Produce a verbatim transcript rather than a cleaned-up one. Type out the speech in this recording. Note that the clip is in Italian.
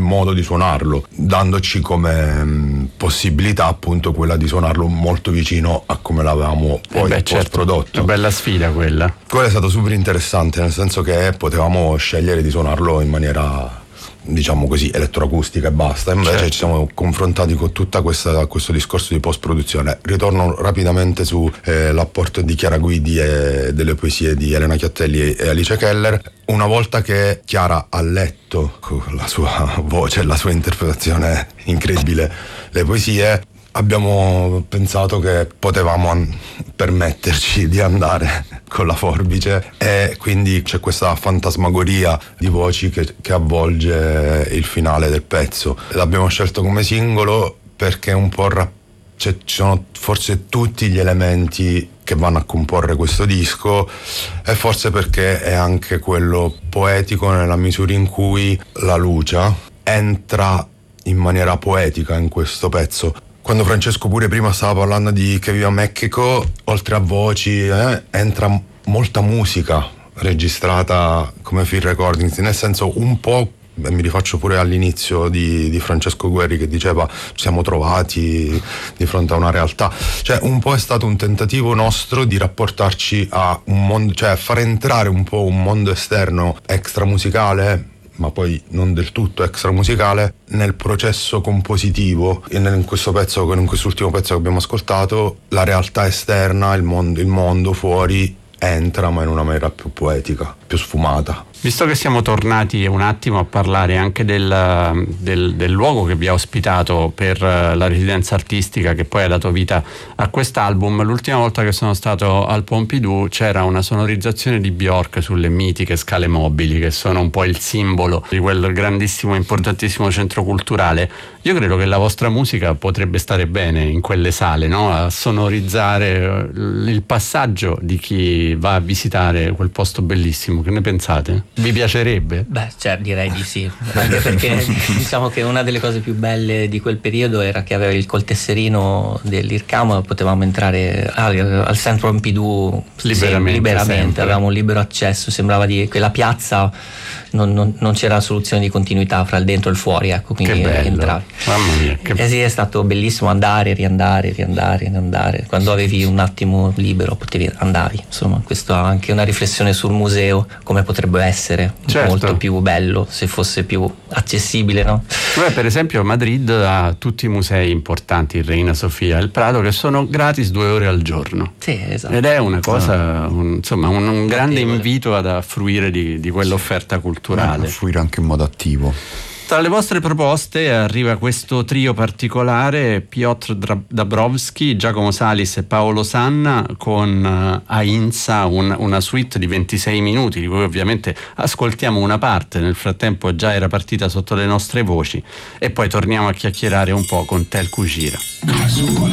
modo di suonarlo, dandoci come mh, possibilità appunto quella di suonarlo molto vicino a come l'avevamo poi eh beh, post certo, prodotto. Una bella sfida quella. Quello è stato super interessante, nel senso che potevamo scegliere di suonarlo in maniera, diciamo così, elettroacustica e basta. Invece certo. ci siamo confrontati con tutta questa questo discorso di post produzione. Ritorno rapidamente su eh, l'apporto di Chiara Guidi e delle poesie di Elena Chiattelli e Alice Keller. Una volta che Chiara ha letto con la sua voce e la sua interpretazione incredibile le poesie, abbiamo pensato che potevamo an- permetterci di andare con la forbice, e quindi c'è questa fantasmagoria di voci che, che avvolge il finale del pezzo. L'abbiamo scelto come singolo perché un po' rap- cioè, ci sono forse tutti gli elementi che vanno a comporre questo disco, e forse perché è anche quello poetico nella misura in cui la Lucia entra in maniera poetica in questo pezzo. Quando Francesco pure prima stava parlando di Che viva Mexico, oltre a voci eh, entra molta musica registrata come field recordings, nel senso un po', e mi rifaccio pure all'inizio di, di Francesco Guerri che diceva ci siamo trovati di fronte a una realtà, cioè un po' è stato un tentativo nostro di rapportarci a un mondo, cioè far entrare un po' un mondo esterno extramusicale, ma poi non del tutto extramusicale, nel processo compositivo. In questo pezzo, in quest'ultimo pezzo che abbiamo ascoltato, la realtà esterna, il mondo, il mondo fuori entra, ma in una maniera più poetica, più sfumata. Visto che siamo tornati un attimo a parlare anche del, del, del luogo che vi ha ospitato per la residenza artistica che poi ha dato vita a quest'album, l'ultima volta che sono stato al Pompidou c'era una sonorizzazione di Björk sulle mitiche scale mobili, che sono un po' il simbolo di quel grandissimo, importantissimo centro culturale. Io credo che la vostra musica potrebbe stare bene in quelle sale, no? A sonorizzare il passaggio di chi va a visitare quel posto bellissimo. Che ne pensate? Vi piacerebbe? Beh, cioè, direi di sì, anche perché diciamo che una delle cose più belle di quel periodo era che aveva il col tesserino dell'IRCAM, potevamo entrare al, al Centro Pompidou liberamente, sì, liberamente avevamo un libero accesso, sembrava di quella piazza non, non, non c'era soluzione di continuità fra il dentro e il fuori, ecco, quindi che bello. entravi. Mamma mia, che eh sì, è stato bellissimo andare, riandare, riandare, riandare. Quando avevi un attimo libero potevi andavi, insomma, questo ha anche una riflessione sul museo, come potrebbe essere, certo, molto più bello se fosse più accessibile, no? Beh, per esempio Madrid ha tutti i musei importanti, il Reina Sofia, il Prado, che sono gratis due ore al giorno. Sì, esatto. Ed è una cosa, un, insomma, un, un grande Notevole. invito ad affruire di, di quell'offerta culturale. Affluire anche in modo attivo. Tra le vostre proposte arriva questo trio particolare: Piotr Dabrowski, Giacomo Salis e Paolo Sanna, con Ainsa, un, una suite di ventisei minuti, di cui ovviamente ascoltiamo una parte, nel frattempo già era partita sotto le nostre voci, e poi torniamo a chiacchierare un po' con Tel Kuchira.